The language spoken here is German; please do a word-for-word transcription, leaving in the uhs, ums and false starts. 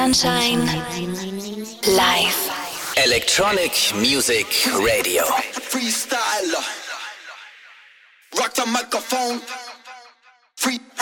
Sunshine live. Electronic Music Radio. Freestyler. Rock the microphone. Free.